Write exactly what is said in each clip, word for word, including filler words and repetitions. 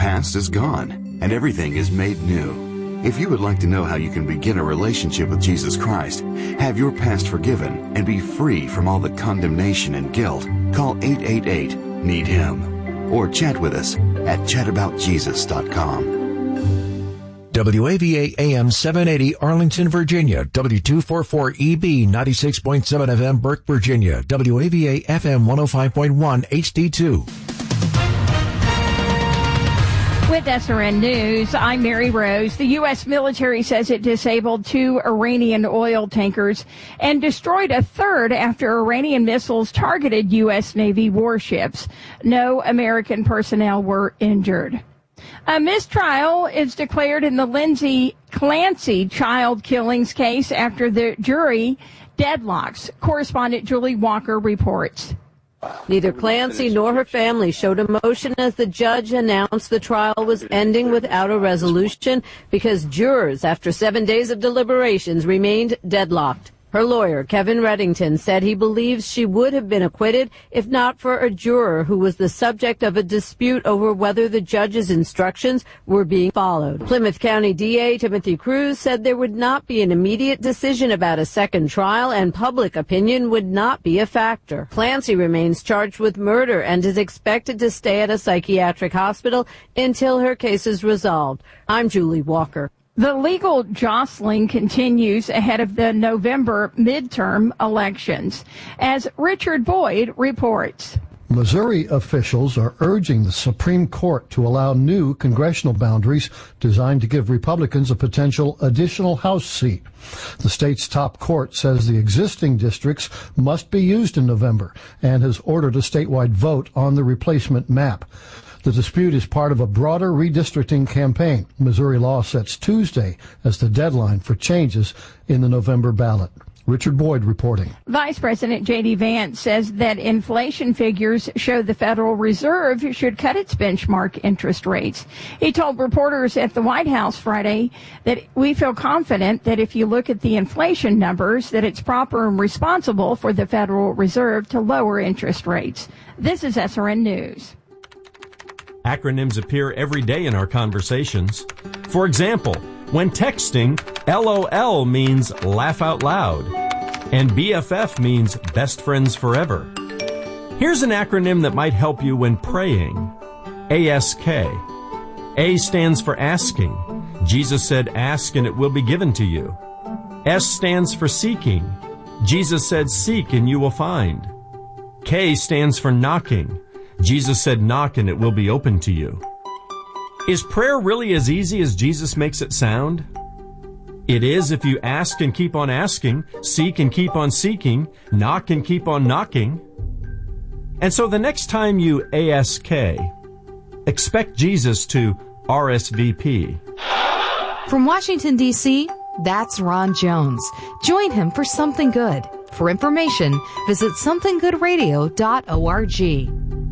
past is gone, and everything is made new. If you would like to know how you can begin a relationship with Jesus Christ, have your past forgiven, and be free from all the condemnation and guilt, call eight eight eight, need him, or chat with us at chat about jesus dot com. W A V A A M seven eighty Arlington, Virginia. W two forty-four E B ninety-six point seven F M Burke, Virginia. W A V A F M one oh five point one H D two. With S R N News, I'm Mary Rose. The U S military says it disabled two Iranian oil tankers and destroyed a third after Iranian missiles targeted U S Navy warships. No American personnel were injured. A mistrial is declared in the Lindsay Clancy child killings case after the jury deadlocks. Correspondent Julie Walker reports. Neither Clancy nor her family showed emotion as the judge announced the trial was ending without a resolution because jurors, after seven days of deliberations, remained deadlocked. Her lawyer, Kevin Reddington, said he believes she would have been acquitted if not for a juror who was the subject of a dispute over whether the judge's instructions were being followed. Plymouth County D A Timothy Cruz said there would not be an immediate decision about a second trial and public opinion would not be a factor. Clancy remains charged with murder and is expected to stay at a psychiatric hospital until her case is resolved. I'm Julie Walker. The legal jostling continues ahead of the November midterm elections, as Richard Boyd reports. Missouri officials are urging the Supreme Court to allow new congressional boundaries designed to give Republicans a potential additional House seat. The state's top court says the existing districts must be used in November and has ordered a statewide vote on the replacement map. The dispute is part of a broader redistricting campaign. Missouri law sets Tuesday as the deadline for changes in the November ballot. Richard Boyd reporting. Vice President J D. Vance says that inflation figures show the Federal Reserve should cut its benchmark interest rates. He told reporters at the White House Friday that we feel confident that if you look at the inflation numbers, that it's proper and responsible for the Federal Reserve to lower interest rates. This is S R N News. Acronyms appear every day in our conversations. For example, when texting, L O L means laugh out loud, and B F F means best friends forever. Here's an acronym that might help you when praying. A S K. A stands for asking. Jesus said, ask and it will be given to you. S stands for seeking. Jesus said, seek and you will find. K stands for knocking. Jesus said, knock and it will be open to you. Is prayer really as easy as Jesus makes it sound? It is if you ask and keep on asking, seek and keep on seeking, knock and keep on knocking. And so the next time you A S K, expect Jesus to R S V P. From Washington, D C, that's Ron Jones. Join him for Something Good. For information, visit something good radio dot org.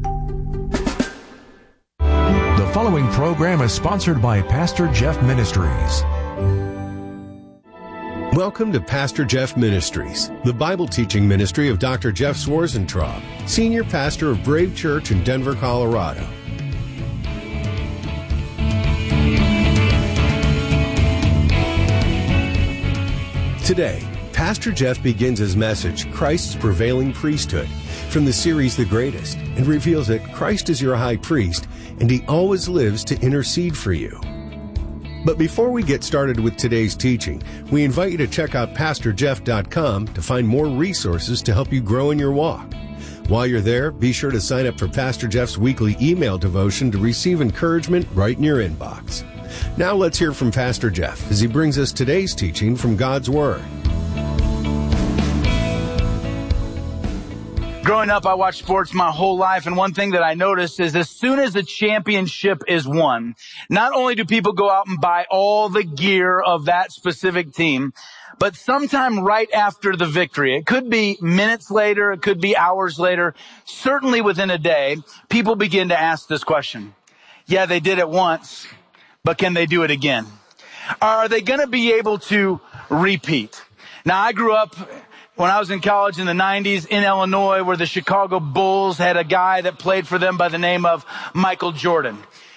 The following program is sponsored by Pastor Jeff Ministries. Welcome to Pastor Jeff Ministries, the Bible teaching ministry of Doctor Jeff Swarzentraub, Senior Pastor of Brave Church in Denver, Colorado. Today, Pastor Jeff begins his message, Christ's Prevailing Priesthood, from the series The Greatest, and reveals that Christ is your high priest, and he always lives to intercede for you. But before we get started with today's teaching, we invite you to check out pastor jeff dot com to find more resources to help you grow in your walk. While you're there, be sure to sign up for Pastor Jeff's weekly email devotion to receive encouragement right in your inbox. Now let's hear from Pastor Jeff as he brings us today's teaching from God's Word. Growing up, I watched sports my whole life, and one thing that I noticed is as soon as a championship is won, not only do people go out and buy all the gear of that specific team, but sometime right after the victory, it could be minutes later, it could be hours later, certainly within a day, people begin to ask this question. Yeah, they did it once, but can they do it again? Are they going to be able to repeat? Now, I grew up when I was in college in the nineties in Illinois, where the Chicago Bulls had a guy that played for them by the name of Michael Jordan.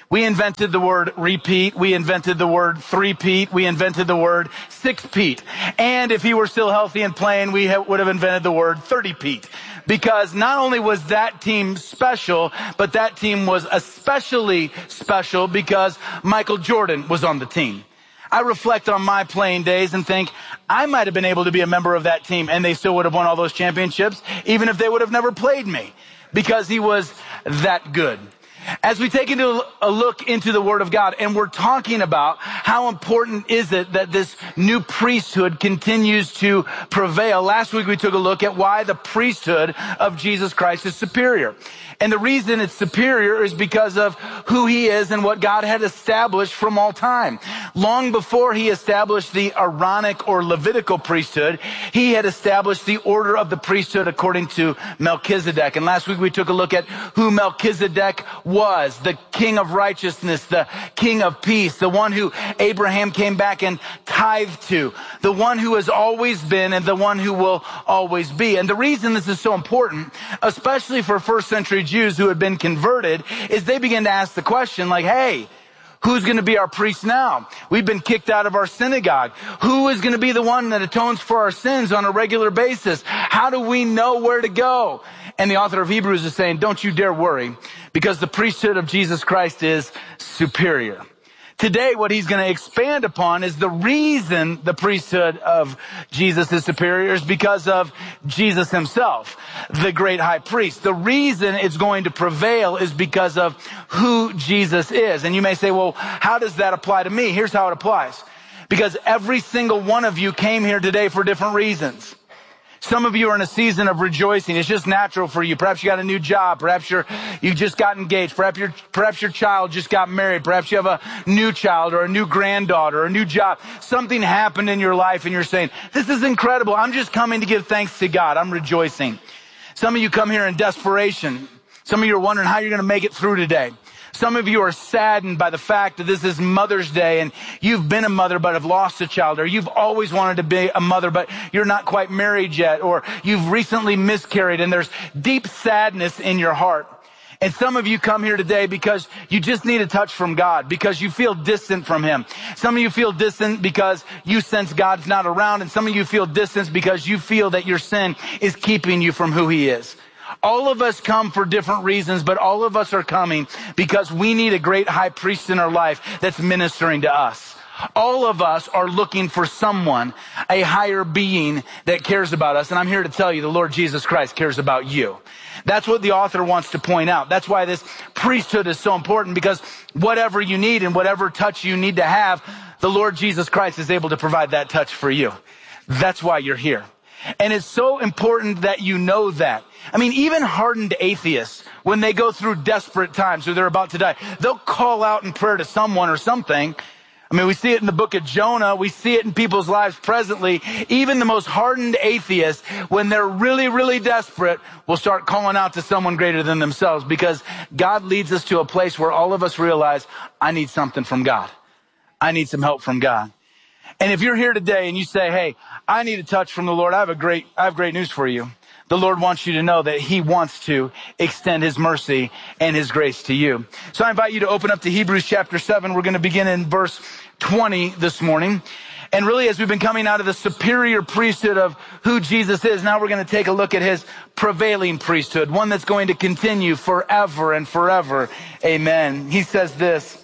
We invented the word repeat. We invented the word three-peat. We invented the word six-peat. And if he were still healthy and playing, we ha- would have invented the word thirty-peat. Because not only was that team special, but that team was especially special because Michael Jordan was on the team. I reflect on my playing days and think I might have been able to be a member of that team and they still would have won all those championships, even if they would have never played me, because he was that good. As we take into a look into the Word of God, and we're talking about how important is it that this new priesthood continues to prevail. Last week we took a look at why the priesthood of Jesus Christ is superior. And the reason it's superior is because of who he is and what God had established from all time. Long before he established the Aaronic or Levitical priesthood, he had established the order of the priesthood according to Melchizedek. And last week we took a look at who Melchizedek was, the king of righteousness, the king of peace, the one who Abraham came back and tithed to, the one who has always been and the one who will always be. And the reason this is so important, especially for first century Jews who had been converted, is they began to ask the question like, hey, who's going to be our priest now? We've been kicked out of our synagogue. Who is going to be the one that atones for our sins on a regular basis? How do we know where to go? And the author of Hebrews is saying, don't you dare worry, because the priesthood of Jesus Christ is superior. Today, what he's going to expand upon is the reason the priesthood of Jesus is superior is because of Jesus himself, the great high priest. The reason it's going to prevail is because of who Jesus is. And you may say, well, how does that apply to me? Here's how it applies. Because every single one of you came here today for different reasons. Some of you are in a season of rejoicing. It's just natural for you. Perhaps you got a new job. Perhaps you're, you just got engaged. Perhaps your, perhaps your child just got married. Perhaps you have a new child or a new granddaughter or a new job. Something happened in your life and you're saying, this is incredible. I'm just coming to give thanks to God. I'm rejoicing. Some of you come here in desperation. Some of you are wondering how you're going to make it through today. Some of you are saddened by the fact that this is Mother's Day and you've been a mother but have lost a child, or you've always wanted to be a mother but you're not quite married yet, or you've recently miscarried and there's deep sadness in your heart. And some of you come here today because you just need a touch from God, because you feel distant from him. Some of you feel distant because you sense God's not around, and some of you feel distant because you feel that your sin is keeping you from who he is. All of us come for different reasons, but all of us are coming because we need a great high priest in our life that's ministering to us. All of us are looking for someone, a higher being that cares about us. And I'm here to tell you, the Lord Jesus Christ cares about you. That's what the author wants to point out. That's why this priesthood is so important, because whatever you need and whatever touch you need to have, the Lord Jesus Christ is able to provide that touch for you. That's why you're here. And it's so important that you know that. I mean, even hardened atheists, when they go through desperate times or they're about to die, they'll call out in prayer to someone or something. I mean, we see it in the book of Jonah. We see it in people's lives presently. Even the most hardened atheists, when they're really, really desperate, will start calling out to someone greater than themselves, because God leads us to a place where all of us realize, I need something from God. I need some help from God. And if you're here today and you say, hey, I need a touch from the Lord, I have a great, I have great news for you. The Lord wants you to know that he wants to extend his mercy and his grace to you. So I invite you to open up to Hebrews chapter seven. We're going to begin in verse twenty this morning. And really, as we've been coming out of the superior priesthood of who Jesus is, now we're going to take a look at his prevailing priesthood, one that's going to continue forever and forever. Amen. He says this,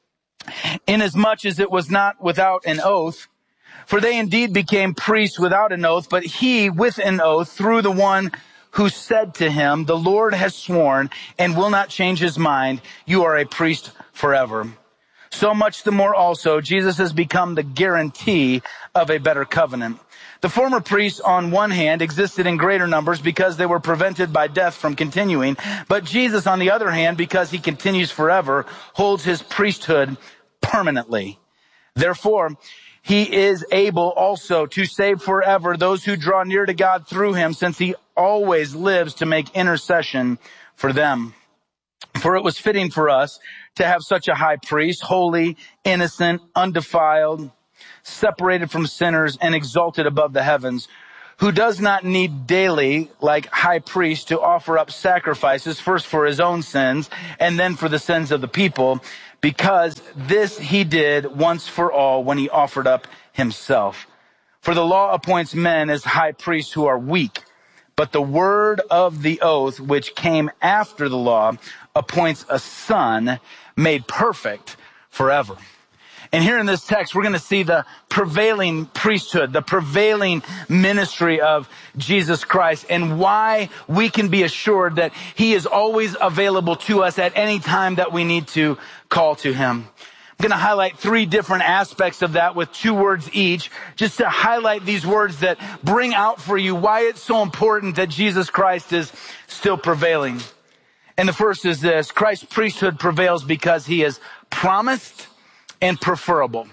inasmuch as it was not without an oath, for they indeed became priests without an oath, but he with an oath through the one who said to him, the Lord has sworn and will not change his mind. You are a priest forever. So much the more also, Jesus has become the guarantee of a better covenant. The former priests on one hand existed in greater numbers because they were prevented by death from continuing. But Jesus on the other hand, because he continues forever, holds his priesthood permanently. Therefore, he is able also to save forever those who draw near to God through him, since he always lives to make intercession for them. For it was fitting for us to have such a high priest, holy, innocent, undefiled, separated from sinners, and exalted above the heavens, who does not need daily, like high priest, to offer up sacrifices, first for his own sins and then for the sins of the people, because this he did once for all when he offered up himself. For the law appoints men as high priests who are weak, but the word of the oath, which came after the law, appoints a son made perfect forever. And here in this text, we're going to see the prevailing priesthood, the prevailing ministry of Jesus Christ, and why we can be assured that he is always available to us at any time that we need to call to him. I'm going to highlight three different aspects of that with two words each, just to highlight these words that bring out for you why it's so important that Jesus Christ is still prevailing. And the first is this: Christ's priesthood prevails because he is promised and preferable.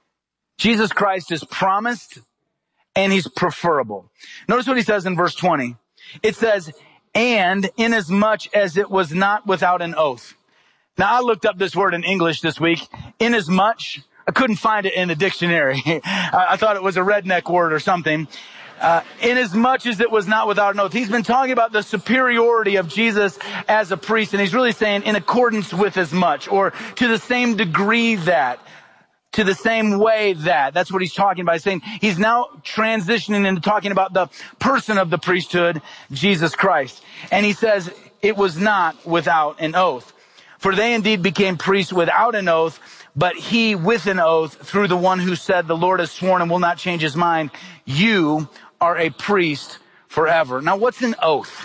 Jesus Christ is promised and he's preferable. Notice what he says in verse twenty. It says, and inasmuch as it was not without an oath. Now, I looked up this word in English this week. Inasmuch, I couldn't find it in the dictionary. I thought it was a redneck word or something. Uh, inasmuch as it was not without an oath. He's been talking about the superiority of Jesus as a priest, and he's really saying in accordance with as much, or to the same degree that, to the same way that. That's what he's talking about. He's saying he's now transitioning into talking about the person of the priesthood, Jesus Christ. And he says it was not without an oath. For they indeed became priests without an oath, but he with an oath through the one who said, the Lord has sworn and will not change his mind. You are a priest forever. Now, what's an oath?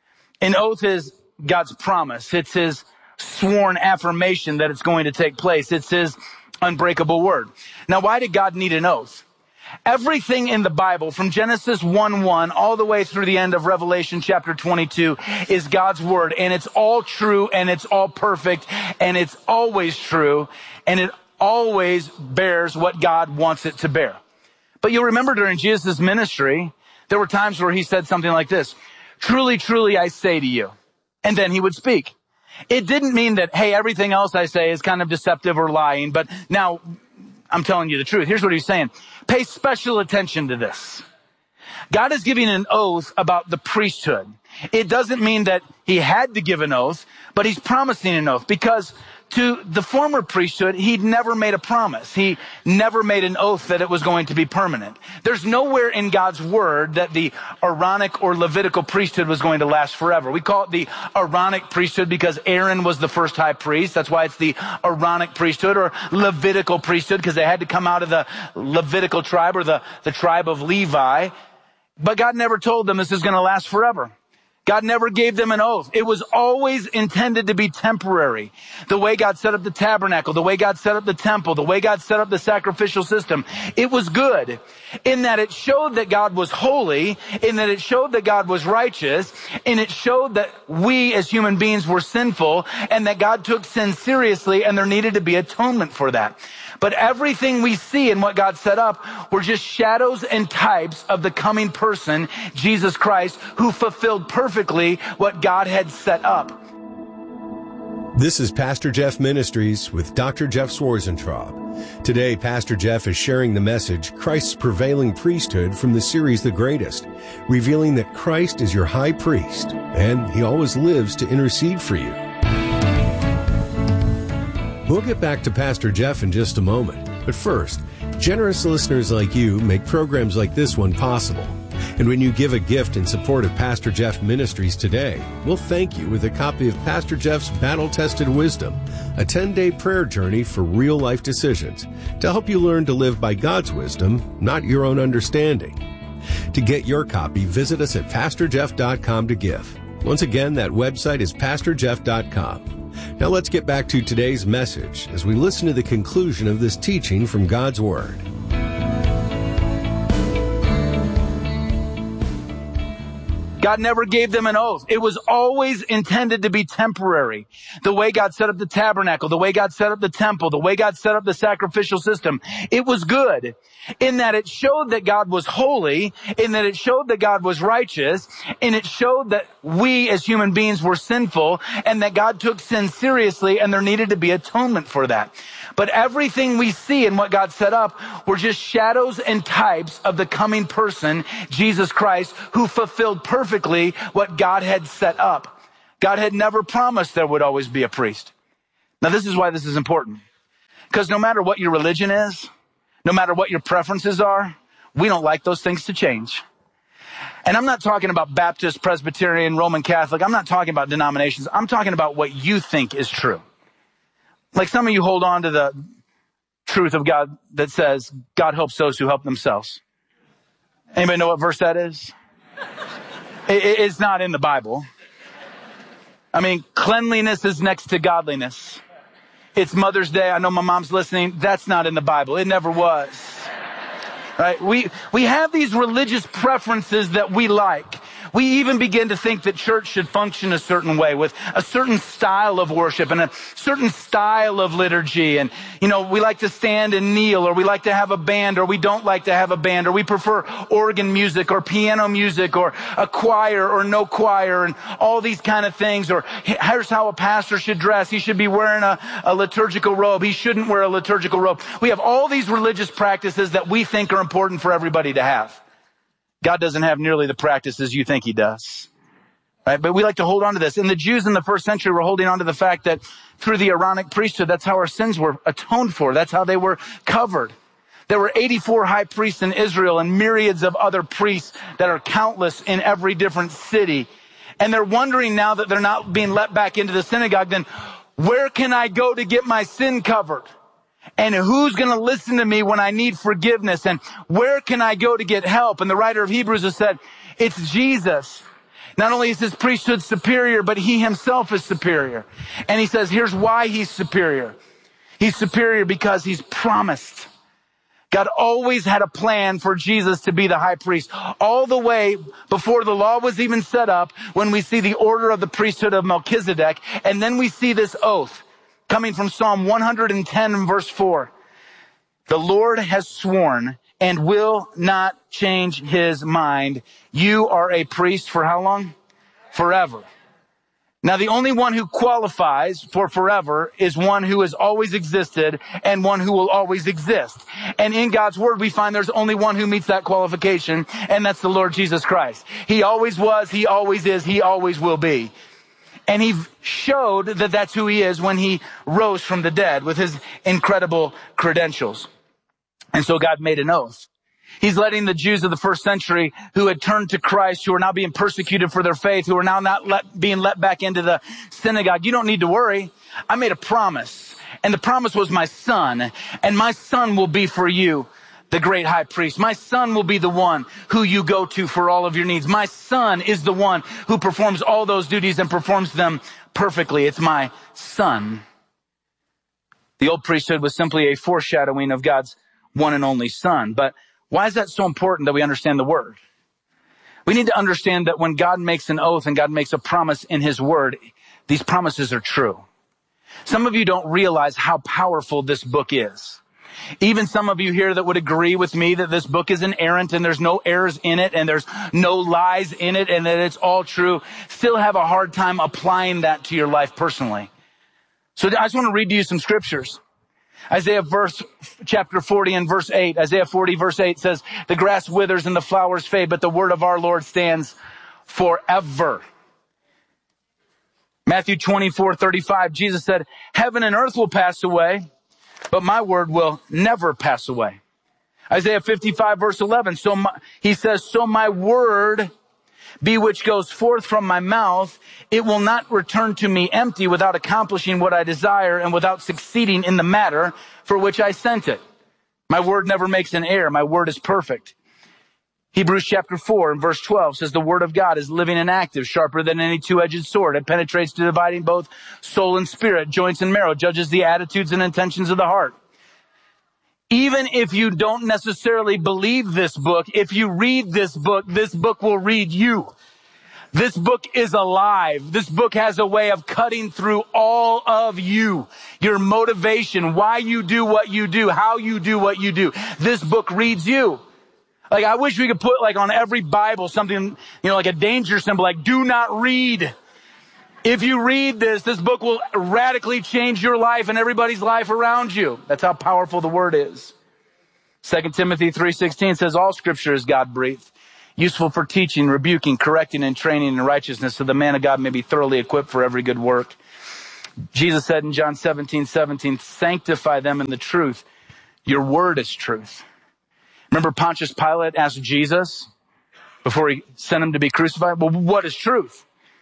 An oath is God's promise. It's his sworn affirmation that it's going to take place. It's his unbreakable word. Now, why did God need an oath? Everything in the Bible, from Genesis one one all the way through the end of Revelation chapter twenty-two, is God's word, and it's all true, and it's all perfect, and it's always true, and it always bears what God wants it to bear. But you'll remember during Jesus' ministry, there were times where he said something like this: truly, truly, I say to you. And then he would speak. It didn't mean that, hey, everything else I say is kind of deceptive or lying, but now I'm telling you the truth. Here's what he's saying. Pay special attention to this. God is giving an oath about the priesthood. It doesn't mean that he had to give an oath, but he's promising an oath, because to the former priesthood, he'd never made a promise. He never made an oath that it was going to be permanent. There's nowhere in God's word that the Aaronic or Levitical priesthood was going to last forever. We call it the Aaronic priesthood because Aaron was the first high priest. That's why it's the Aaronic priesthood, or Levitical priesthood because they had to come out of the Levitical tribe, or the, the tribe of Levi. But God never told them this is going to last forever. God never gave them an oath. It was always intended to be temporary. The way God set up the tabernacle, the way God set up the temple, the way God set up the sacrificial system, it was good in that it showed that God was holy, in that it showed that God was righteous, and it showed that we as human beings were sinful, and that God took sin seriously, and there needed to be atonement for that. But everything we see in what God set up were just shadows and types of the coming person, Jesus Christ, who fulfilled perfectly what God had set up. This is Pastor Jeff Ministries with Doctor Jeff Schwarzentraub. Today, Pastor Jeff is sharing the message, Christ's Prevailing Priesthood, from the series The Greatest, revealing that Christ is your high priest, and he always lives to intercede for you. We'll get back to Pastor Jeff in just a moment. But first, generous listeners like you make programs like this one possible. And when you give a gift in support of Pastor Jeff Ministries today, we'll thank you with a copy of Pastor Jeff's Battle-Tested Wisdom, a ten-day prayer journey for real-life decisions to help you learn to live by God's wisdom, not your own understanding. To get your copy, visit us at pastor jeff dot com to give. Once again, that website is pastor jeff dot com. Now let's get back to today's message as we listen to the conclusion of this teaching from God's Word. God never gave them an oath. It was always intended to be temporary. The way God set up the tabernacle, the way God set up the temple, the way God set up the sacrificial system, it was good in that it showed that God was holy, in that it showed that God was righteous, and it showed that we as human beings were sinful, and that God took sin seriously, and there needed to be atonement for that. But everything we see in what God set up were just shadows and types of the coming person, Jesus Christ, who fulfilled perfectly what God had set up. God had never promised there would always be a priest. Now, this is why this is important. Because no matter what your religion is, no matter what your preferences are, we don't like those things to change. And I'm not talking about Baptist, Presbyterian, Roman Catholic. I'm not talking about denominations. I'm talking about what you think is true. Like some of you hold on to the truth of God that says, God helps those who help themselves. Anybody know what verse that is? it, it's not in the Bible. I mean, cleanliness is next to godliness. It's Mother's Day. I know my mom's listening. That's not in the Bible. It never was. Right? We, we have these religious preferences that we like. We even begin to think that church should function a certain way with a certain style of worship and a certain style of liturgy. And, you know, we like to stand and kneel, or we like to have a band, or we don't like to have a band, or we prefer organ music or piano music or a choir or no choir and all these kind of things. Or here's how a pastor should dress. He should be wearing a, a liturgical robe. He shouldn't wear a liturgical robe. We have all these religious practices that we think are important for everybody to have. God doesn't have nearly the practices you think he does. Right? But we like to hold on to this. And the Jews in the first century were holding on to the fact that through the Aaronic priesthood, that's how our sins were atoned for. That's how they were covered. There were eighty-four high priests in Israel and myriads of other priests that are countless in every different city. And they're wondering now that they're not being let back into the synagogue, then where can I go to get my sin covered? And who's going to listen to me when I need forgiveness? And where can I go to get help? And the writer of Hebrews has said, it's Jesus. Not only is his priesthood superior, but he himself is superior. And he says, here's why he's superior. He's superior because he's promised. God always had a plan for Jesus to be the high priest. All the way before the law was even set up, when we see the order of the priesthood of Melchizedek, and then we see this oath. Coming from Psalm one hundred ten, verse four. The Lord has sworn and will not change his mind. You are a priest for how long? Forever. Now, the only one who qualifies for forever is one who has always existed and one who will always exist. And in God's word, we find there's only one who meets that qualification, and that's the Lord Jesus Christ. He always was, he always is, he always will be. And he showed that that's who he is when he rose from the dead with his incredible credentials. And so God made an oath. He's letting the Jews of the first century who had turned to Christ, who are now being persecuted for their faith, who are now not let, being let back into the synagogue. You don't need to worry. I made a promise. And the promise was my son. And my son will be for you the great high priest. My son will be the one who you go to for all of your needs. My son is the one who performs all those duties and performs them perfectly. It's my son. The old priesthood was simply a foreshadowing of God's one and only son. But why is that so important that we understand the word? We need to understand that when God makes an oath and God makes a promise in his word, these promises are true. Some of you don't realize how powerful this book is. Even some of you here that would agree with me that this book is inerrant and there's no errors in it and there's no lies in it and that it's all true, still have a hard time applying that to your life personally. So I just want to read to you some scriptures. Isaiah verse, chapter forty and verse eight. Isaiah forty verse eight says, the grass withers and the flowers fade, but the word of our Lord stands forever. Matthew twenty-four thirty-five, Jesus said, heaven and earth will pass away, but my word will never pass away. Isaiah fifty-five verse eleven. So my, he says, so my word be which goes forth from my mouth, it will not return to me empty without accomplishing what I desire and without succeeding in the matter for which I sent it. My word never makes an error. My word is perfect. Hebrews chapter four and verse twelve says the word of God is living and active, sharper than any two-edged sword. It penetrates to dividing both soul and spirit, joints and marrow, judges the attitudes and intentions of the heart. Even if you don't necessarily believe this book, if you read this book, this book will read you. This book is alive. This book has a way of cutting through all of you. Your motivation, why you do what you do, how you do what you do. This book reads you. Like, I wish we could put, like, on every Bible something, you know, like a danger symbol, like, do not read. If you read this, this book will radically change your life and everybody's life around you. That's how powerful the word is. Second Timothy three sixteen says, all scripture is God-breathed, useful for teaching, rebuking, correcting, and training in righteousness, so the man of God may be thoroughly equipped for every good work. Jesus said in John seventeen seventeen, sanctify them in the truth. Your word is truth. Remember Pontius Pilate asked Jesus before he sent him to be crucified, well, what is truth?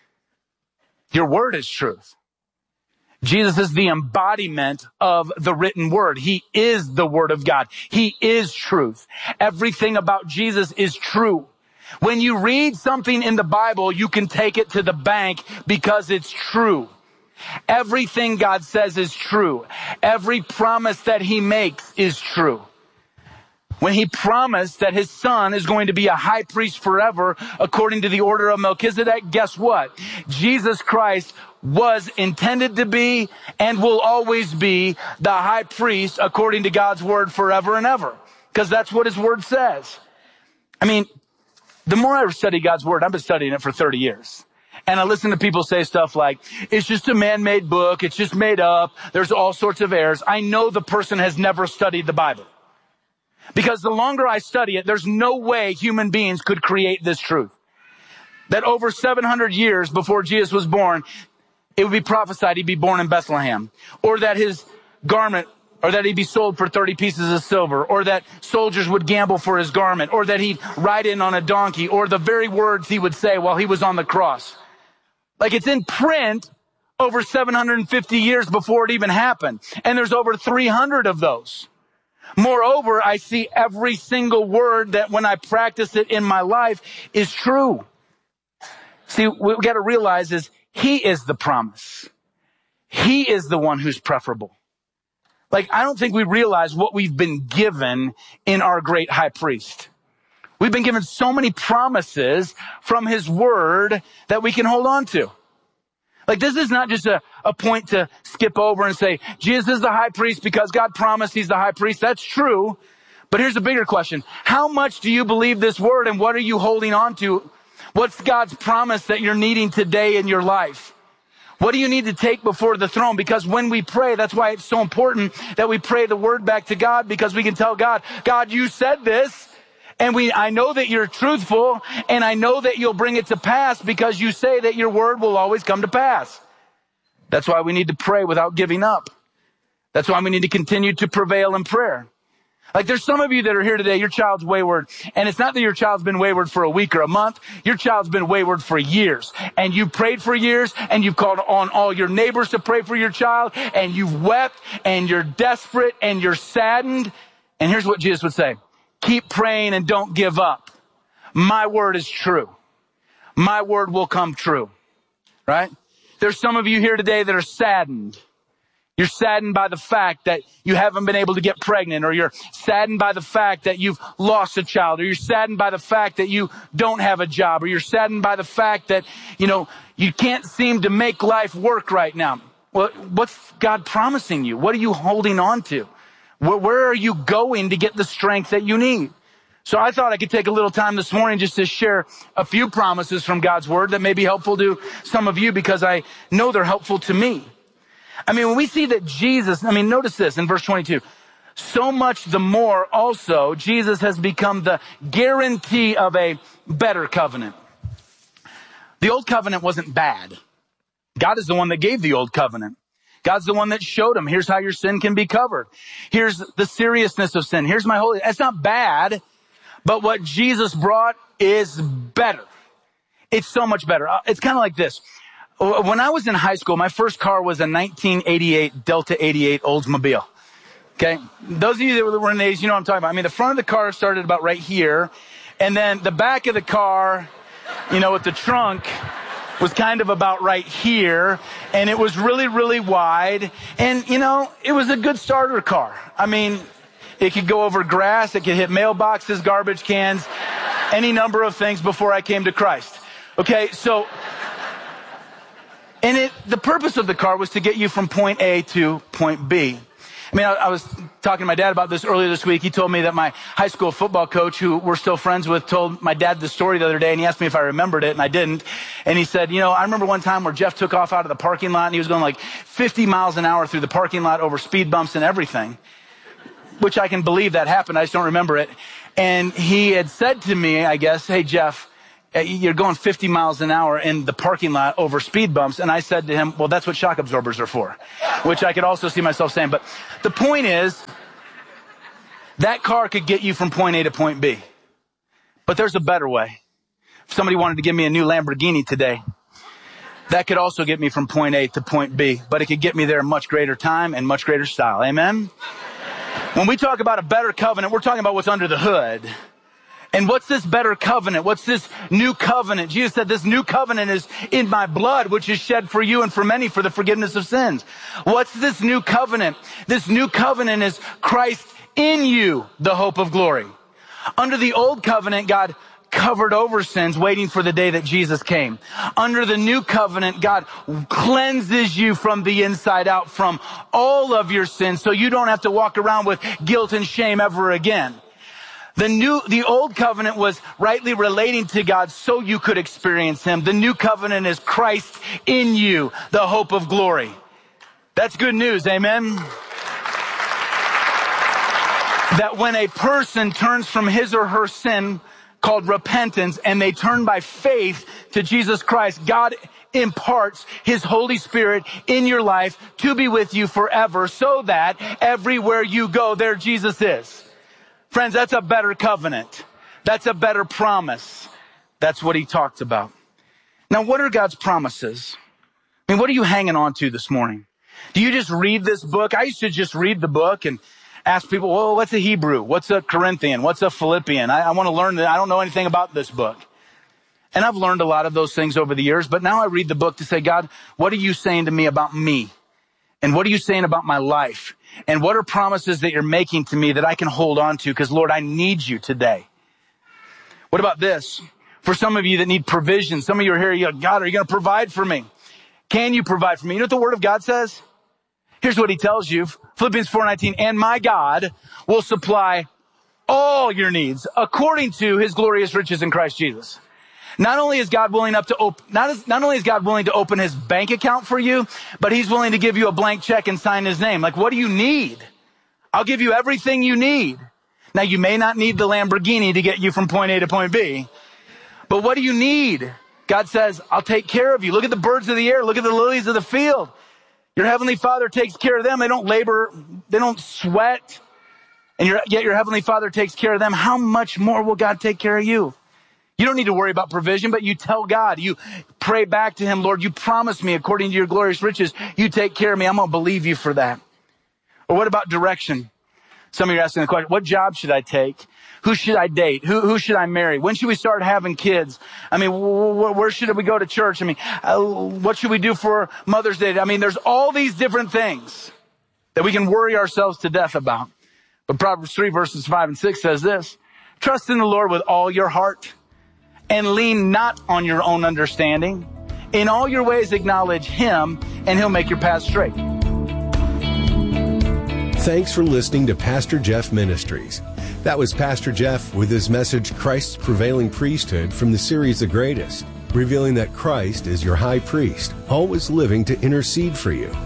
Your word is truth. Jesus is the embodiment of the written word. He is the word of God. He is truth. Everything about Jesus is true. When you read something in the Bible, you can take it to the bank because it's true. Everything God says is true. Every promise that he makes is true. When he promised that his son is going to be a high priest forever, according to the order of Melchizedek, guess what? Jesus Christ was intended to be and will always be the high priest according to God's word forever and ever. Because that's what his word says. I mean, the more I study God's word, I've been studying it for thirty years. And I listen to people say stuff like, it's just a man-made book. It's just made up. There's all sorts of errors. I know the person has never studied the Bible. Because the longer I study it, there's no way human beings could create this truth. That over seven hundred years before Jesus was born, it would be prophesied he'd be born in Bethlehem. Or that his garment, or that he'd be sold for thirty pieces of silver. Or that soldiers would gamble for his garment. Or that he'd ride in on a donkey. Or the very words he would say while he was on the cross. Like it's in print over seven hundred fifty years before it even happened. And there's over three hundred of those. Moreover, I see every single word that when I practice it in my life is true. See, what we got to realize is he is the promise. He is the one who's preferable. Like, I don't think we realize what we've been given in our great high priest. We've been given so many promises from his word that we can hold on to. Like, this is not just a, a point to skip over and say, Jesus is the high priest because God promised he's the high priest. That's true. But here's a bigger question. How much do you believe this word and what are you holding on to? What's God's promise that you're needing today in your life? What do you need to take before the throne? Because when we pray, that's why it's so important that we pray the word back to God, because we can tell God, God, you said this. And we, I know that you're truthful, and I know that you'll bring it to pass because you say that your word will always come to pass. That's why we need to pray without giving up. That's why we need to continue to prevail in prayer. Like there's some of you that are here today, your child's wayward, and it's not that your child's been wayward for a week or a month. Your child's been wayward for years, and you've prayed for years, and you've called on all your neighbors to pray for your child, and you've wept, and you're desperate, and you're saddened. And here's what Jesus would say. Keep praying and don't give up. My word is true. My word will come true. Right? There's some of you here today that are saddened. You're saddened by the fact that you haven't been able to get pregnant, or you're saddened by the fact that you've lost a child, or you're saddened by the fact that you don't have a job, or you're saddened by the fact that, you know, you can't seem to make life work right now. Well, what's God promising you? What are you holding on to? Where, where are you going to get the strength that you need? So I thought I could take a little time this morning just to share a few promises from God's word that may be helpful to some of you, because I know they're helpful to me. I mean, when we see that Jesus, I mean, notice this in verse twenty-two. So much the more also, Jesus has become the guarantee of a better covenant. The old covenant wasn't bad. God is the one that gave the old covenant. God's the one that showed him, here's how your sin can be covered. Here's the seriousness of sin. Here's my holy. It's not bad, but what Jesus brought is better. It's so much better. It's kind of like this. When I was in high school, my first car was a nineteen eighty-eight Delta eighty-eight Oldsmobile. Okay. Those of you that were in the age, you know what I'm talking about. I mean, the front of the car started about right here, and then the back of the car, you know, with the trunk, was kind of about right here, and it was really, really wide, and, you know, it was a good starter car. I mean, it could go over grass, it could hit mailboxes, garbage cans, any number of things before I came to Christ. Okay, so, and it, the purpose of the car was to get you from point A to point B. I mean, I, I was talking to my dad about this earlier this week. He told me that my high school football coach, who we're still friends with, told my dad the story the other day, and he asked me if I remembered it, and I didn't. And he said, you know, I remember one time where Jeff took off out of the parking lot, and he was going like fifty miles an hour through the parking lot over speed bumps and everything, which I can believe that happened. I just don't remember it. And he had said to me, I guess, hey, Jeff, you're going fifty miles an hour in the parking lot over speed bumps. And I said to him, well, that's what shock absorbers are for, which I could also see myself saying. But the point is, that car could get you from point A to point B. But there's a better way. If somebody wanted to give me a new Lamborghini today, that could also get me from point A to point B, but it could get me there in much greater time and much greater style. Amen? When we talk about a better covenant, we're talking about what's under the hood. And what's this better covenant? What's this new covenant? Jesus said this new covenant is in my blood, which is shed for you and for many for the forgiveness of sins. What's this new covenant? This new covenant is Christ in you, the hope of glory. Under the old covenant, God covered over sins, waiting for the day that Jesus came. Under the new covenant, God cleanses you from the inside out from all of your sins, so you don't have to walk around with guilt and shame ever again. The new, the old covenant was rightly relating to God so you could experience him. The new covenant is Christ in you, the hope of glory. That's good news, amen? That when a person turns from his or her sin, called repentance, and they turn by faith to Jesus Christ, God imparts his Holy Spirit in your life to be with you forever, so that everywhere you go, there Jesus is. Friends, that's a better covenant. That's a better promise. That's what he talked about. Now, what are God's promises? I mean, what are you hanging on to this morning? Do you just read this book? I used to just read the book and ask people, well, what's a Hebrew? What's a Corinthian? What's a Philippian? I, I want to learn that. I don't know anything about this book. And I've learned a lot of those things over the years, but now I read the book to say, God, what are you saying to me about me? And what are you saying about my life? And what are promises that you're making to me that I can hold on to? Because, Lord, I need you today. What about this? For some of you that need provision, some of you are here, you go, God, are you going to provide for me? Can you provide for me? You know what the Word of God says? Here's what he tells you, Philippians four nineteen, and my God will supply all your needs according to his glorious riches in Christ Jesus. Not only is God willing up to op- not, as, not only is God willing to open his bank account for you, but he's willing to give you a blank check and sign his name. Like, what do you need? I'll give you everything you need. Now, you may not need the Lamborghini to get you from point A to point B, but what do you need? God says, I'll take care of you. Look at the birds of the air. Look at the lilies of the field. Your heavenly Father takes care of them. They don't labor. They don't sweat. And your, yet your heavenly Father takes care of them. How much more will God take care of you? You don't need to worry about provision, but you tell God, you pray back to him, Lord, you promised me according to your glorious riches, you take care of me. I'm going to believe you for that. Or what about direction? Some of you are asking the question, what job should I take? Who should I date? Who, who should I marry? When should we start having kids? I mean, wh- where should we go to church? I mean, uh, what should we do for Mother's Day? I mean, there's all these different things that we can worry ourselves to death about. But Proverbs three verses five and six says this, trust in the Lord with all your heart and lean not on your own understanding. In all your ways acknowledge him and he'll make your path straight. Thanks for listening to Pastor Jeff Ministries. That was Pastor Jeff with his message, Christ's Prevailing Priesthood, from the series The Greatest, revealing that Christ is your high priest, always living to intercede for you.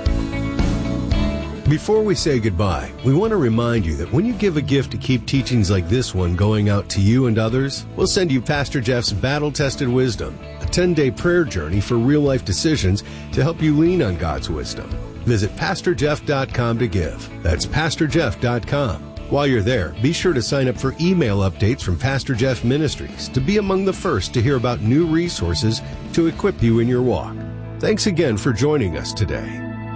Before we say goodbye, we want to remind you that when you give a gift to keep teachings like this one going out to you and others, we'll send you Pastor Jeff's Battle-Tested Wisdom, a ten-day prayer journey for real-life decisions to help you lean on God's wisdom. Visit pastor jeff dot com to give. That's pastor jeff dot com. While you're there, be sure to sign up for email updates from Pastor Jeff Ministries to be among the first to hear about new resources to equip you in your walk. Thanks again for joining us today.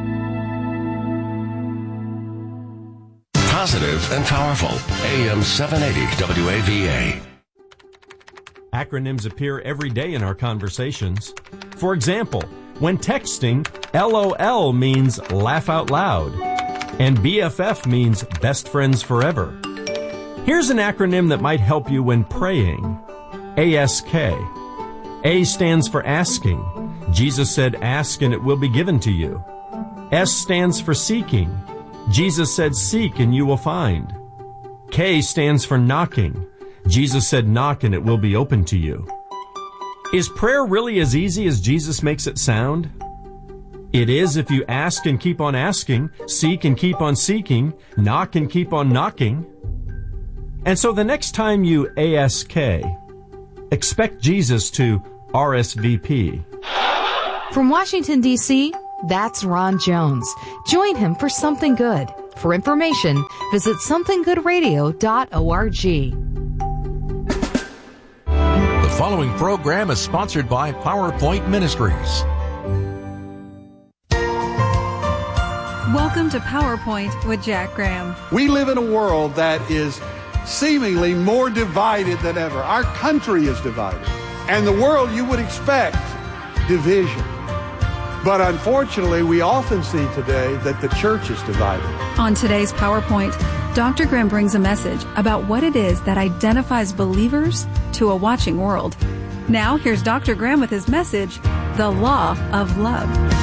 Positive and powerful. A M seven eighty W A V A. Acronyms appear every day in our conversations. For example, when texting, L O L means laugh out loud, and B F F means best friends forever. Here's an acronym that might help you when praying. A S K. A stands for asking. Jesus said, ask and it will be given to you. S stands for seeking. Jesus said, seek and you will find. K stands for knocking. Jesus said, knock and it will be open to you. Is prayer really as easy as Jesus makes it sound? It is if you ask and keep on asking, seek and keep on seeking, knock and keep on knocking. And so the next time you A S K, Expect Jesus to R S V P. From Washington, D C, that's Ron Jones. Join him for Something Good. For information, visit something good radio dot org. The following program is sponsored by PowerPoint Ministries. Welcome to PowerPoint with Jack Graham. We live in a world that is seemingly more divided than ever. Our country is divided. And the world, you would expect division. But unfortunately, we often see today that the church is divided. On today's PowerPoint, Doctor Graham brings a message about what it is that identifies believers to a watching world. Now, here's Doctor Graham with his message, The Law of Love.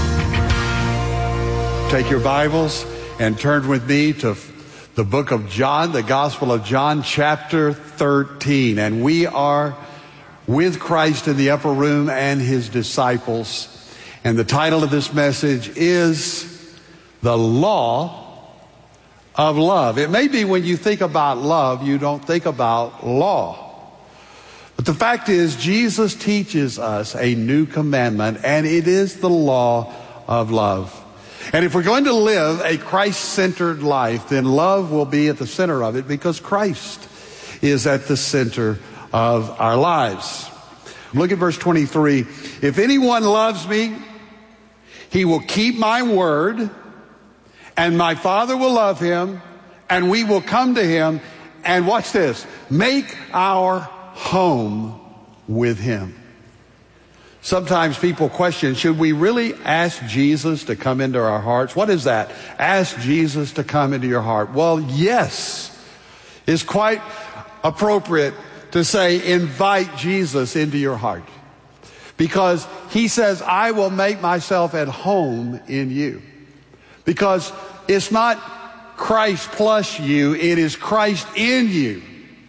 Take your Bibles and turn with me to the book of John, the Gospel of John, chapter thirteen. And we are with Christ in the upper room and his disciples. And the title of this message is The Law of Love. It may be when you think about love, you don't think about law. But the fact is, Jesus teaches us a new commandment, and it is the law of love. And if we're going to live a Christ-centered life, then love will be at the center of it because Christ is at the center of our lives. Look at verse twenty-three. If anyone loves me, he will keep my word, and my Father will love him, and we will come to him, and watch this, make our home with him. Sometimes people question, should we really ask Jesus to come into our hearts? What is that? Ask Jesus to come into your heart. Well, yes, it's quite appropriate to say invite Jesus into your heart. Because he says, I will make myself at home in you. Because it's not Christ plus you, it is Christ in you.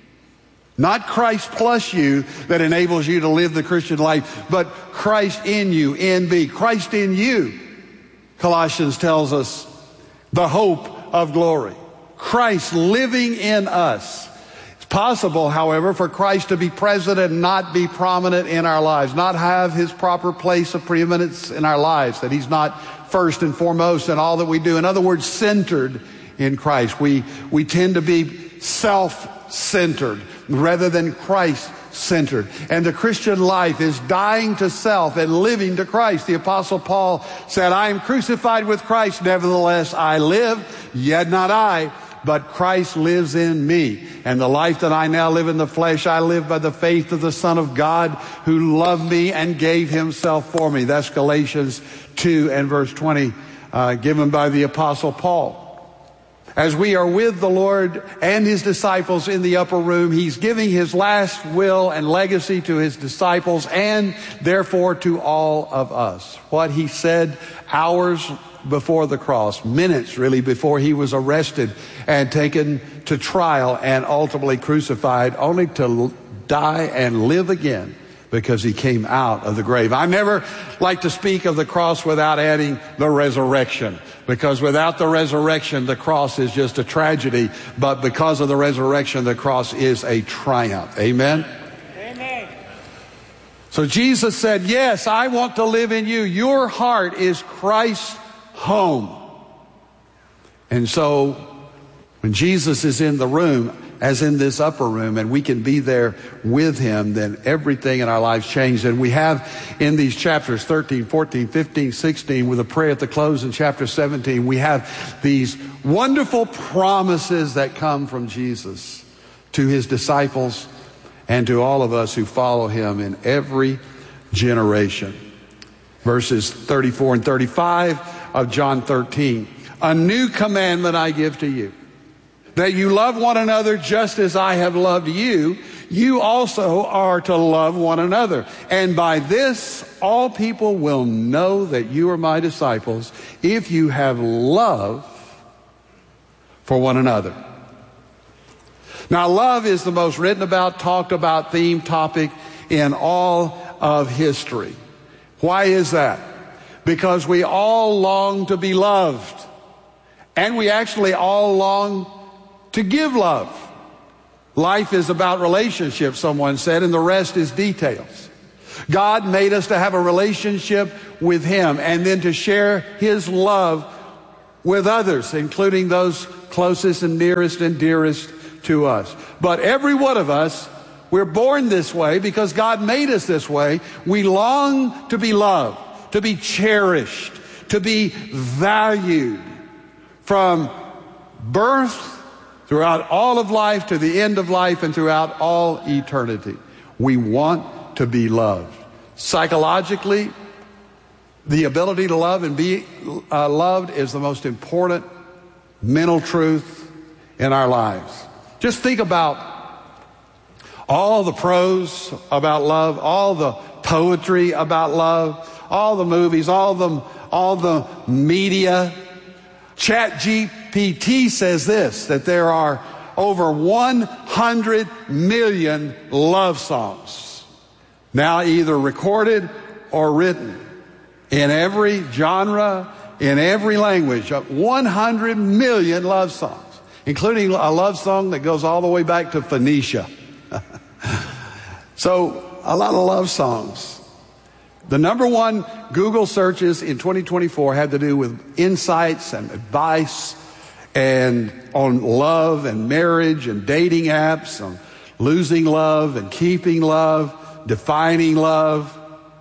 Not Christ plus you that enables you to live the Christian life, but Christ in you, N B. Christ in you, Colossians tells us, the hope of glory. Christ living in us. It's possible, however, for Christ to be present and not be prominent in our lives, not have his proper place of preeminence in our lives, that he's not first and foremost in all that we do. In other words, centered in Christ. We, we tend to be self-centered rather than Christ-centered. And the Christian life is dying to self and living to Christ. The Apostle Paul said, I am crucified with Christ, nevertheless I live, yet not I, but Christ lives in me. And the life that I now live in the flesh, I live by the faith of the Son of God who loved me and gave himself for me. That's Galatians two and verse twenty, uh, given by the Apostle Paul. As we are with the Lord and his disciples in the upper room, he's giving his last will and legacy to his disciples and therefore to all of us. What he said hours before the cross, minutes really before he was arrested and taken to trial and ultimately crucified, only to die and live again because he came out of the grave. I never like to speak of the cross without adding the resurrection. Because without the resurrection, the cross is just a tragedy. But because of the resurrection, the cross is a triumph. Amen? Amen. So Jesus said, yes, I want to live in you. Your heart is Christ's home. And so when Jesus is in the room, as in this upper room, and we can be there with him, then everything in our lives changed. And we have in these chapters thirteen, fourteen, fifteen, sixteen, with a prayer at the close in chapter seventeen, we have these wonderful promises that come from Jesus to his disciples and to all of us who follow him in every generation. Verses thirty-four and thirty-five of John thirteen. A new commandment I give to you, that you love one another just as I have loved you. You also are to love one another. And by this, all people will know that you are my disciples if you have love for one another. Now, love is the most written about, talked about, themed topic in all of history. Why is that? Because we all long to be loved. And we actually all long to give love. Life is about relationships, someone said, and the rest is details. God made us to have a relationship with Him and then to share His love with others, including those closest and nearest and dearest to us. But every one of us, we're born this way because God made us this way. We long to be loved, to be cherished, to be valued from birth throughout all of life to the end of life and throughout all eternity. We want to be loved. Psychologically, the ability to love and be uh, loved is the most important mental truth in our lives. Just think about all the prose about love, all the poetry about love, all the movies, all the, all the media. Chat G P T says this, that there are over one hundred million love songs now either recorded or written in every genre, in every language. one hundred million love songs, including a love song that goes all the way back to Phoenicia. So, a lot of love songs. The number one Google searches in twenty twenty-four had to do with insights and advice and on love and marriage and dating apps, on losing love and keeping love, defining love.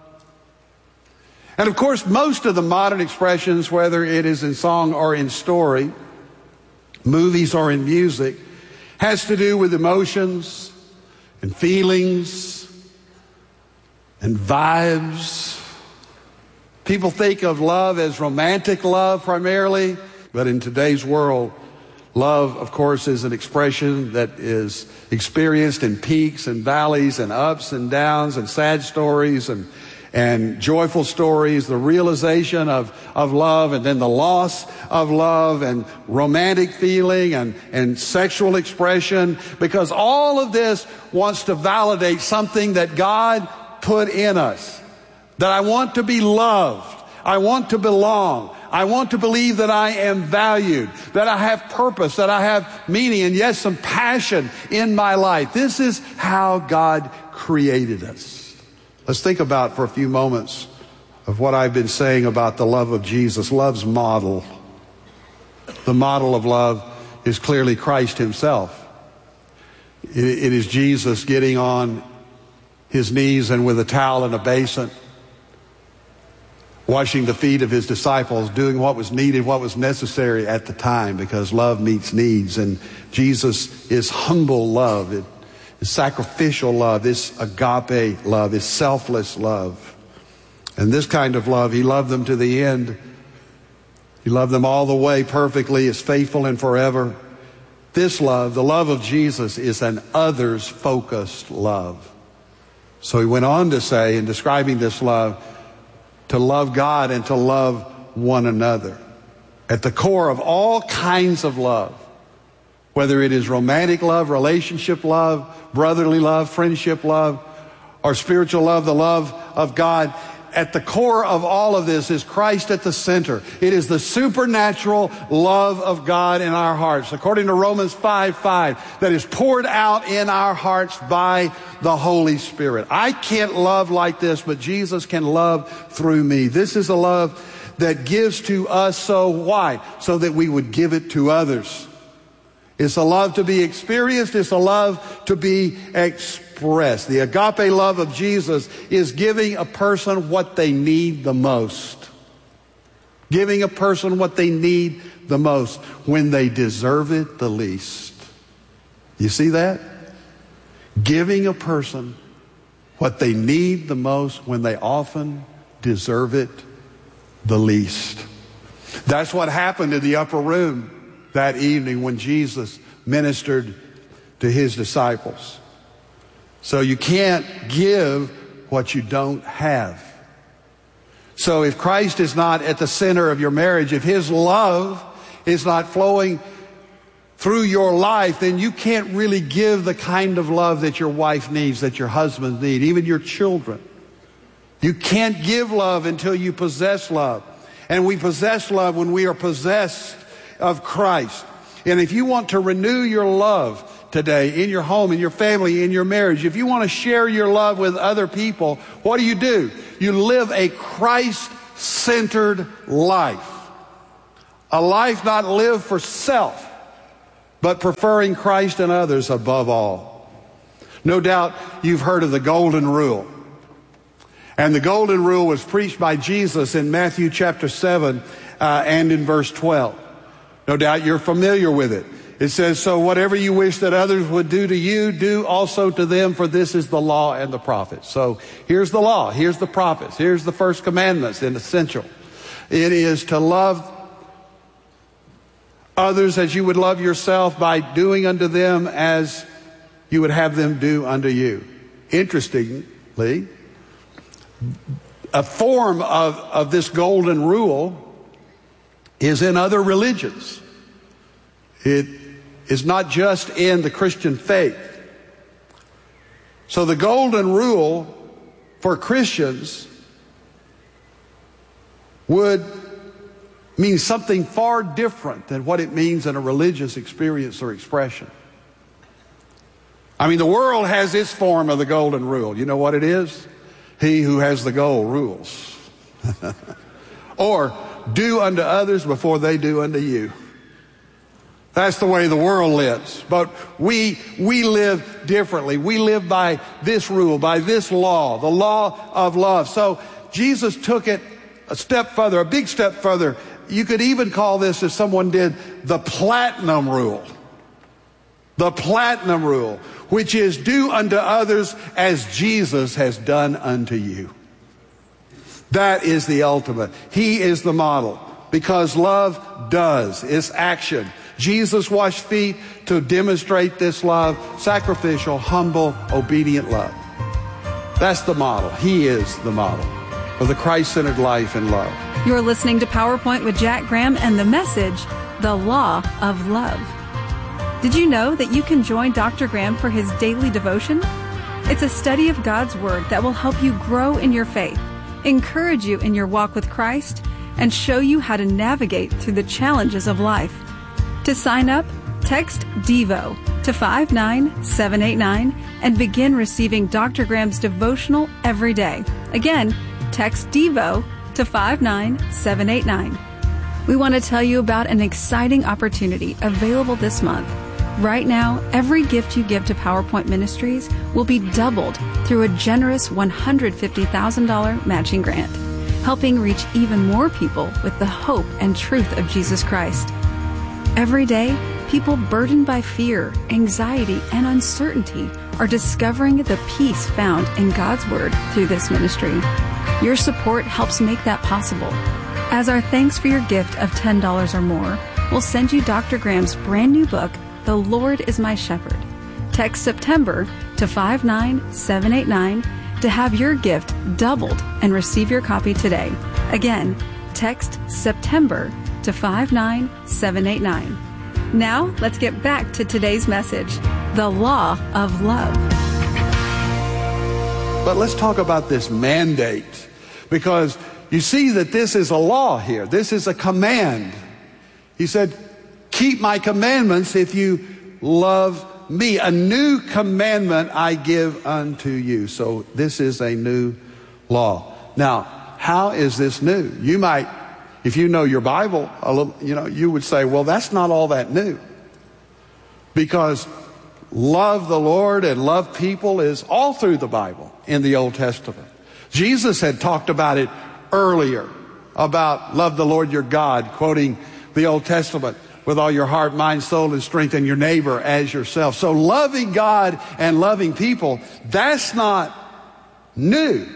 And of course, most of the modern expressions, whether it is in song or in story, movies or in music, has to do with emotions and feelings and vibes. People think of love as romantic love primarily, but in today's world, love, of course, is an expression that is experienced in peaks and valleys and ups and downs and sad stories and and joyful stories, the realization of, of love and then the loss of love and romantic feeling and, and sexual expression, because all of this wants to validate something that God put in us, that I want to be loved, I want to belong, I want to believe that I am valued, that I have purpose, that I have meaning, and yes, some passion in my life. This is how God created us. Let's think about for a few moments of what I've been saying about the love of Jesus, love's model. The model of love is clearly Christ Himself. It, it is Jesus getting on His knees and with a towel and a basin, washing the feet of His disciples, doing what was needed, what was necessary at the time, because love meets needs. And Jesus is humble love. It, It's sacrificial love, this agape love, this selfless love. And this kind of love, He loved them to the end. He loved them all the way perfectly, is faithful and forever. This love, the love of Jesus, is an others-focused love. So He went on to say, in describing this love, to love God and to love one another. At the core of all kinds of love, whether it is romantic love, relationship love, brotherly love, friendship love, or spiritual love, the love of God, at the core of all of this is Christ at the center. It is the supernatural love of God in our hearts, according to Romans five five, that is poured out in our hearts by the Holy Spirit. I can't love like this, but Jesus can love through me. This is a love that gives to us, so why? So that we would give it to others. It's a love to be experienced. It's a love to be expressed. The agape love of Jesus is giving a person what they need the most. Giving a person what they need the most when they deserve it the least. You see that? Giving a person what they need the most when they often deserve it the least. That's what happened in the upper room that evening when Jesus ministered to His disciples. So you can't give what you don't have. So if Christ is not at the center of your marriage, if His love is not flowing through your life, then you can't really give the kind of love that your wife needs, that your husband needs, even your children. You can't give love until you possess love. And we possess love when we are possessed of Christ. And if you want to renew your love, today in your home, in your family, in your marriage, if you want to share your love with other people, what do you do? You live a Christ-centered life. A life not lived for self, but preferring Christ and others above all. No doubt you've heard of the Golden Rule. And the Golden Rule was preached by Jesus in Matthew chapter seven uh, and in verse twelve. No doubt you're familiar with it. It says, so whatever you wish that others would do to you, do also to them, for this is the law and the prophets. So here's the law, here's the prophets, here's the first commandments in essential. It is to love others as you would love yourself by doing unto them as you would have them do unto you. Interestingly, a form of, of this golden rule is in other religions. It is not just in the Christian faith. So the golden rule for Christians would mean something far different than what it means in a religious experience or expression. I mean, the world has its form of the golden rule. You know what it is? He who has the gold rules. Or do unto others before they do unto you. That's the way the world lives. But we, we live differently. We live by this rule, by this law, the law of love. So Jesus took it a step further, a big step further. You could even call this, if someone did, the platinum rule. The platinum rule, which is do unto others as Jesus has done unto you. That is the ultimate. He is the model, because love does. It's action. Jesus washed feet to demonstrate this love, sacrificial, humble, obedient love. That's the model. He is the model of the Christ-centered life and love. You're listening to PowerPoint with Jack Graham and the message, The Law of Love. Did you know that you can join Doctor Graham for his daily devotion? It's a study of God's Word that will help you grow in your faith, encourage you in your walk with Christ, and show you how to navigate through the challenges of life. To sign up, text DEVO to five nine seven eight nine and begin receiving Doctor Graham's devotional every day. Again, text DEVO to five nine seven eight nine. We want to tell you about an exciting opportunity available this month. Right now, every gift you give to PowerPoint Ministries will be doubled through a generous one hundred fifty thousand dollars matching grant, helping reach even more people with the hope and truth of Jesus Christ. Every day, people burdened by fear, anxiety, and uncertainty are discovering the peace found in God's Word through this ministry. Your support helps make that possible. As our thanks for your gift of ten dollars or more, we'll send you Doctor Graham's brand new book, The Lord is My Shepherd. Text September to five nine seven eight nine to have your gift doubled and receive your copy today. Again, text September to five nine seven eight nine. Now, let's get back to today's message, The Law of Love. But let's talk about this mandate, because you see that this is a law here. This is a command. He said, keep my commandments if you love me. A new commandment I give unto you. So this is a new law. Now, how is this new? You might, if you know your Bible a little, you know, you would say, well, that's not all that new. Because love the Lord and love people is all through the Bible in the Old Testament. Jesus had talked about it earlier, about love the Lord your God, quoting the Old Testament, with all your heart, mind, soul, and strength, and your neighbor as yourself. So loving God and loving people, that's not new.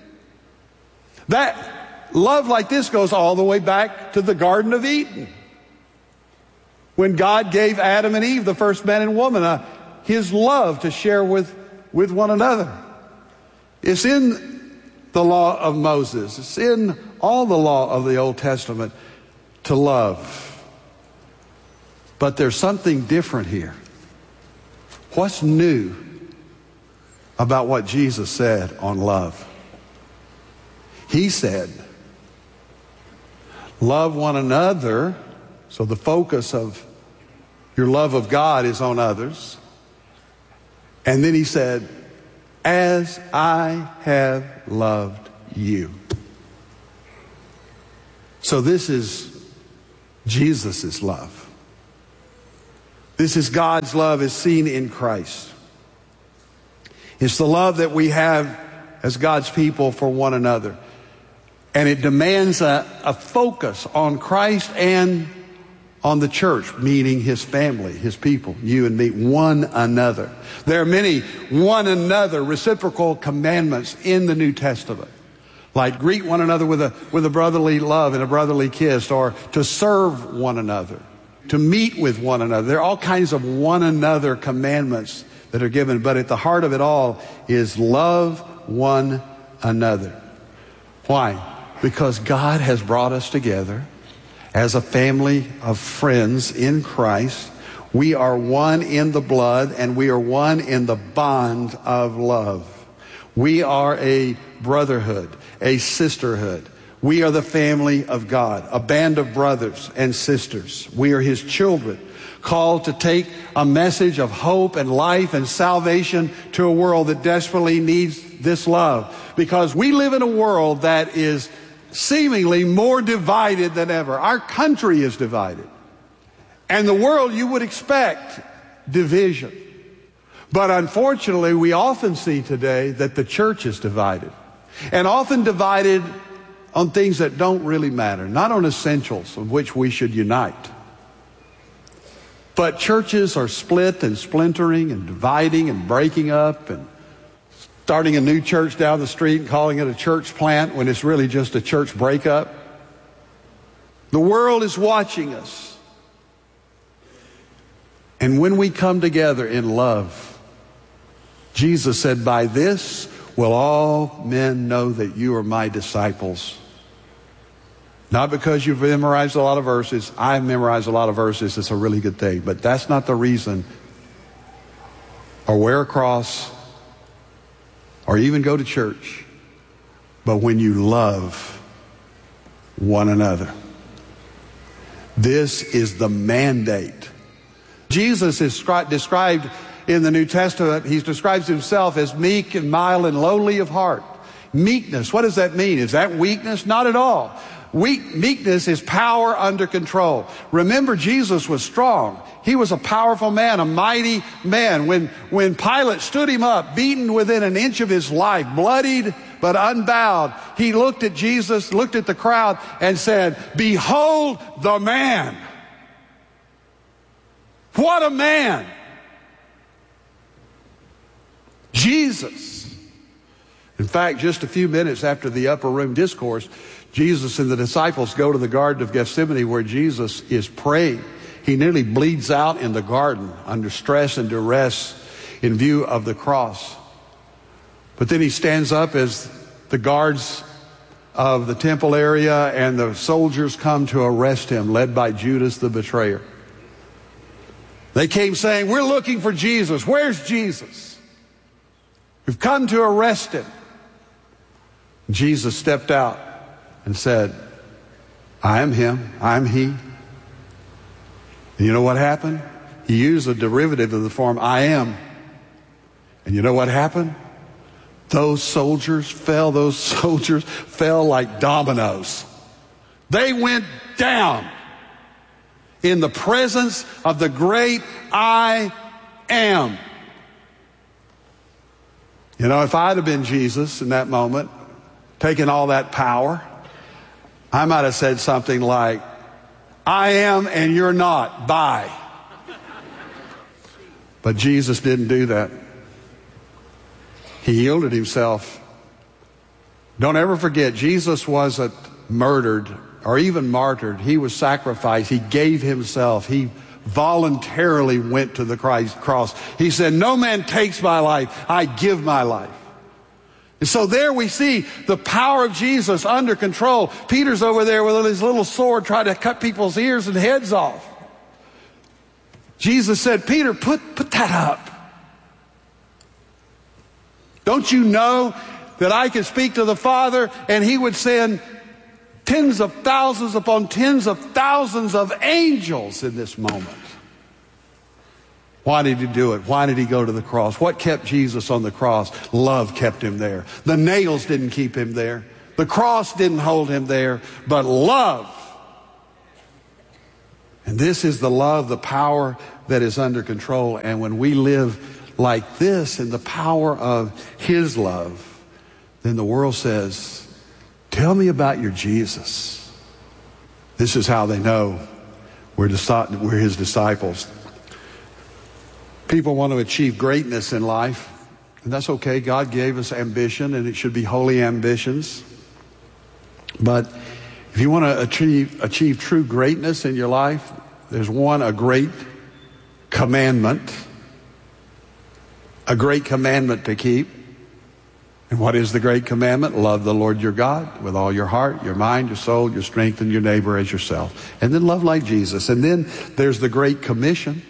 That love like this goes all the way back to the Garden of Eden, when God gave Adam and Eve, the first man and woman, uh, his love to share with, with one another. It's in the law of Moses. It's in all the law of the Old Testament to love. But there's something different here. What's new about what Jesus said on love? He said, love one another. So the focus of your love of God is on others. And then he said, as I have loved you. So this is Jesus' love. This is God's love as seen in Christ. It's the love that we have as God's people for one another. And it demands a, a focus on Christ and on the church, meaning his family, his people, you and me, one another. There are many one another reciprocal commandments in the New Testament. Like greet one another with a, with a brotherly love and a brotherly kiss, or to serve one another, to meet with one another. There are all kinds of one another commandments that are given, but at the heart of it all is love one another. Why? Because God has brought us together as a family of friends in Christ. We are one in the blood, and we are one in the bond of love. We are a brotherhood, a sisterhood. We are the family of God, a band of brothers and sisters. We are his children, called to take a message of hope and life and salvation to a world that desperately needs this love. Because we live in a world that is seemingly more divided than ever. Our country is divided. And the world, you would expect division. But unfortunately, we often see today that the church is divided. And often divided on things that don't really matter, not on essentials of which we should unite. But churches are split and splintering and dividing and breaking up and starting a new church down the street and calling it a church plant when it's really just a church breakup. The world is watching us. And when we come together in love, Jesus said, by this will all men know that you are my disciples. Not because you've memorized a lot of verses. I've memorized a lot of verses. It's a really good thing. But that's not the reason. Or wear a cross. Or even go to church. But when you love one another. This is the mandate. Jesus is described in the New Testament. He describes himself as meek and mild and lowly of heart. Meekness, what does that mean? Is that weakness? Not at all. Weak, meekness is power under control. Remember, Jesus was strong. He was a powerful man, a mighty man. When, when Pilate stood him up, beaten within an inch of his life, bloodied but unbowed, he looked at Jesus, looked at the crowd, and said, behold the man. What a man. Jesus. In fact, just a few minutes after the upper room discourse, Jesus and the disciples go to the Garden of Gethsemane where Jesus is praying. He nearly bleeds out in the garden under stress and duress in view of the cross. But then he stands up as the guards of the temple area and the soldiers come to arrest him, led by Judas the betrayer. They came saying, we're looking for Jesus. Where's Jesus? We've come to arrest him. Jesus stepped out and said, I am him. I am he. And you know what happened? He used a derivative of the form I am. And you know what happened? Those soldiers fell, those soldiers fell like dominoes. They went down in the presence of the great I am. You know, if I'd have been Jesus in that moment, taking all that power, I might have said something like, I am and you're not, bye. But Jesus didn't do that. He yielded himself. Don't ever forget, Jesus wasn't murdered or even martyred. He was sacrificed. He gave himself. He voluntarily went to the Christ cross. He said, no man takes my life. I give my life. And so there we see the power of Jesus under control. Peter's over there with his little sword trying to cut people's ears and heads off. Jesus said, Peter, put, put that up. Don't you know that I can speak to the Father and he would send tens of thousands upon tens of thousands of angels in this moment? Why did he do it? Why did he go to the cross? What kept Jesus on the cross? Love kept him there. The nails didn't keep him there. The cross didn't hold him there, but love. And this is the love, the power that is under control. And when we live like this in the power of his love, then the world says, tell me about your Jesus. This is how they know we're, we're his disciples. People want to achieve greatness in life, and that's okay. God gave us ambition, and it should be holy ambitions. But if you want to achieve, achieve true greatness in your life, there's one, a great commandment, a great commandment to keep. And what is the great commandment? Love the Lord your God with all your heart, your mind, your soul, your strength, and your neighbor as yourself. And then love like Jesus. And then there's the Great Commission.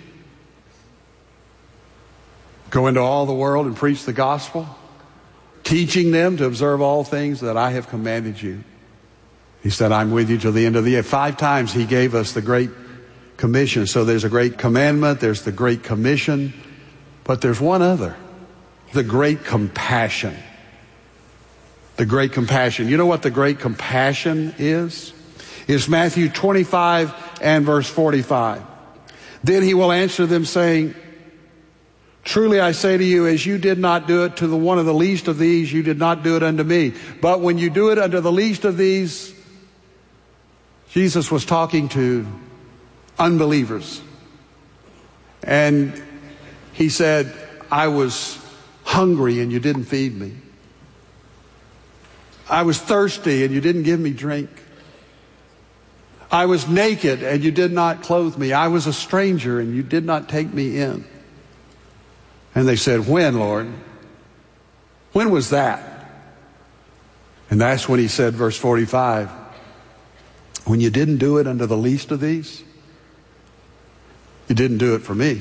Go into all the world and preach the gospel, teaching them to observe all things that I have commanded you. He said, I'm with you till the end of the year. Five times he gave us the Great Commission. So there's a great commandment, there's the Great Commission, but there's one other, the Great Compassion. The Great Compassion. You know what the Great Compassion is? It's Matthew twenty-five and verse forty-five. Then he will answer them saying, truly I say to you, as you did not do it to the one of the least of these, you did not do it unto me. But when you do it unto the least of these, Jesus was talking to unbelievers. And he said, I was hungry and you didn't feed me. I was thirsty and you didn't give me drink. I was naked and you did not clothe me. I was a stranger and you did not take me in. And they said, when, Lord? When was that? And that's when he said, verse forty-five, when you didn't do it unto the least of these, you didn't do it for me.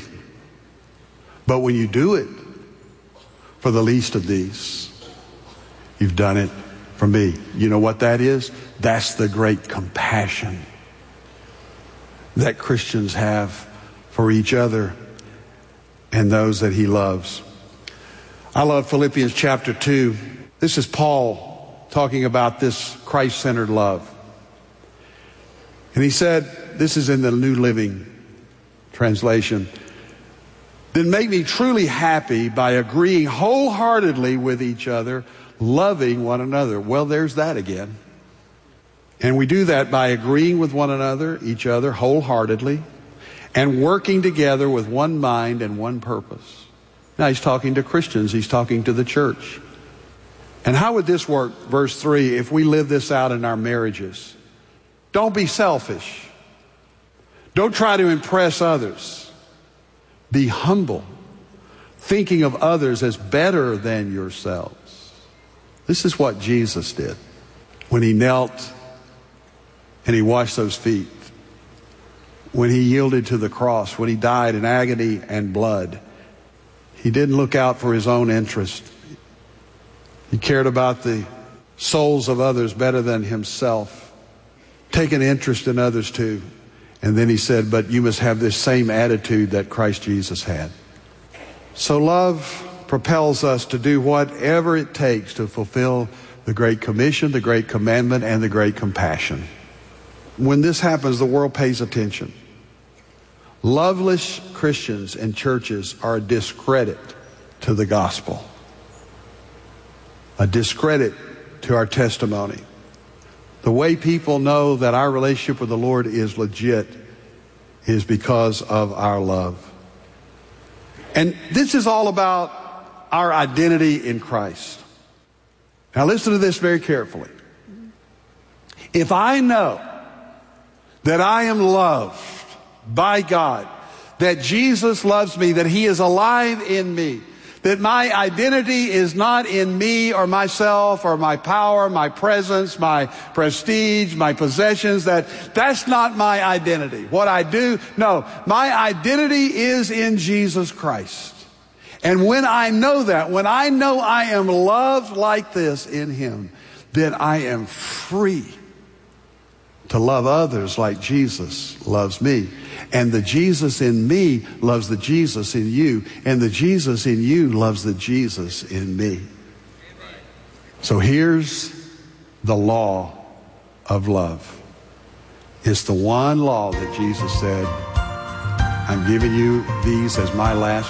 But when you do it for the least of these, you've done it for me. You know what that is? That's the great compassion that Christians have for each other and those that he loves. I love Philippians chapter two. This is Paul talking about this Christ-centered love. And he said, this is in the New Living Translation, then make me truly happy by agreeing wholeheartedly with each other, loving one another. Well, there's that again. And we do that by agreeing with one another, each other, wholeheartedly, and working together with one mind and one purpose. Now he's talking to Christians. He's talking to the church. And how would this work, verse three, if we live this out in our marriages? Don't be selfish. Don't try to impress others. Be humble, thinking of others as better than yourselves. This is what Jesus did when he knelt and he washed those feet, when he yielded to the cross, when he died in agony and blood. He didn't look out for his own interest. He cared about the souls of others better than himself. Take an interest in others too. And then he said, but you must have this same attitude that Christ Jesus had. So love propels us to do whatever it takes to fulfill the Great Commission, the Great Commandment, and the Great Compassion. When this happens, the world pays attention. Loveless Christians and churches are a discredit to the gospel, a discredit to our testimony. The way people know that our relationship with the Lord is legit is because of our love. And this is all about our identity in Christ. Now listen to this very carefully. If I know that I am loved by God, that Jesus loves me, that he is alive in me, that my identity is not in me or myself or my power, my presence, my prestige, my possessions, that that's not my identity. What I do, no, my identity is in Jesus Christ. And when I know that, when I know I am loved like this in him, then I am free to love others like Jesus loves me. And the Jesus in me loves the Jesus in you. And the Jesus in you loves the Jesus in me. So here's the law of love. It's the one law that Jesus said, I'm giving you these as my last